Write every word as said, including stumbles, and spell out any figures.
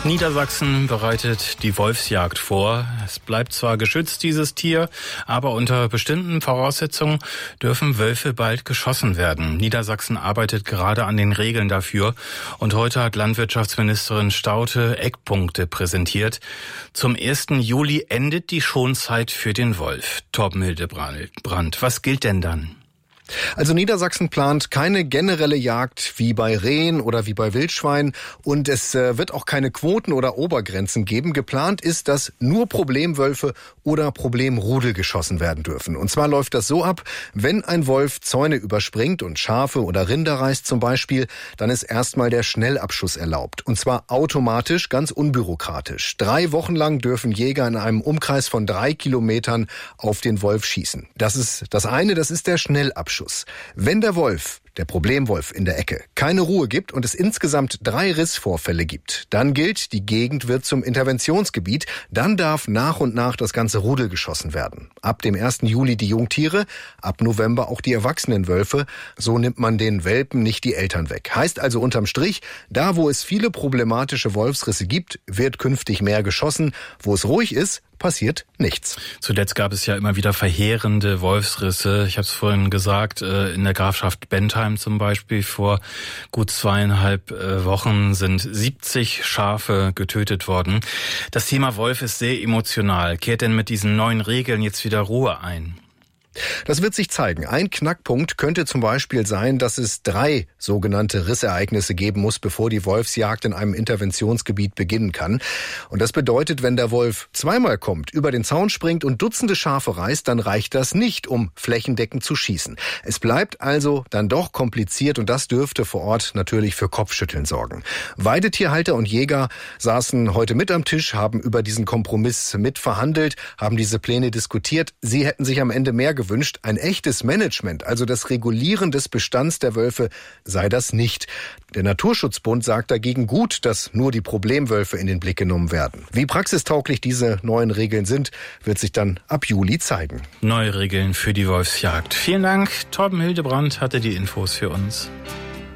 Niedersachsen bereitet die Wolfsjagd vor. Es bleibt zwar geschützt, dieses Tier, aber unter bestimmten Voraussetzungen dürfen Wölfe bald geschossen werden. Niedersachsen arbeitet gerade an den Regeln dafür. Und heute hat Landwirtschaftsministerin Staudte Eckpunkte präsentiert. Zum ersten Juli endet die Schonzeit für den Wolf. Torben Hildebrand, was gilt denn dann? Also Niedersachsen plant keine generelle Jagd wie bei Rehen oder wie bei Wildschweinen und es äh, wird auch keine Quoten oder Obergrenzen geben. Geplant ist, dass nur Problemwölfe oder Problemrudel geschossen werden dürfen. Und zwar läuft das so ab, wenn ein Wolf Zäune überspringt und Schafe oder Rinder reißt zum Beispiel, dann ist erstmal der Schnellabschuss erlaubt. Und zwar automatisch, ganz unbürokratisch. Drei Wochen lang dürfen Jäger in einem Umkreis von drei Kilometern auf den Wolf schießen. Das ist das eine, das ist der Schnellabschuss. Wenn der Wolf, der Problemwolf in der Ecke, keine Ruhe gibt und es insgesamt drei Rissvorfälle gibt, dann gilt, die Gegend wird zum Interventionsgebiet. Dann darf nach und nach das ganze Rudel geschossen werden. Ab dem ersten Juli die Jungtiere, ab November auch die erwachsenen Wölfe. So nimmt man den Welpen nicht die Eltern weg. Heißt also unterm Strich, da wo es viele problematische Wolfsrisse gibt, wird künftig mehr geschossen. Wo es ruhig ist, passiert nichts. Zuletzt gab es ja immer wieder verheerende Wolfsrisse. Ich habe es vorhin gesagt, in der Grafschaft Bentheim zum Beispiel vor gut zweieinhalb Wochen sind siebzig Schafe getötet worden. Das Thema Wolf ist sehr emotional. Kehrt denn mit diesen neuen Regeln jetzt wieder Ruhe ein? Das wird sich zeigen. Ein Knackpunkt könnte zum Beispiel sein, dass es drei sogenannte Rissereignisse geben muss, bevor die Wolfsjagd in einem Interventionsgebiet beginnen kann. Und das bedeutet, wenn der Wolf zweimal kommt, über den Zaun springt und Dutzende Schafe reißt, dann reicht das nicht, um flächendeckend zu schießen. Es bleibt also dann doch kompliziert und das dürfte vor Ort natürlich für Kopfschütteln sorgen. Weidetierhalter und Jäger saßen heute mit am Tisch, haben über diesen Kompromiss mitverhandelt, haben diese Pläne diskutiert. Sie hätten sich am Ende mehr gewünscht. Ein echtes Management, also das Regulieren des Bestands der Wölfe, sei das nicht. Der Naturschutzbund sagt dagegen gut, dass nur die Problemwölfe in den Blick genommen werden. Wie praxistauglich diese neuen Regeln sind, wird sich dann ab Juli zeigen. Neue Regeln für die Wolfsjagd. Vielen Dank. Torben Hildebrand hatte die Infos für uns.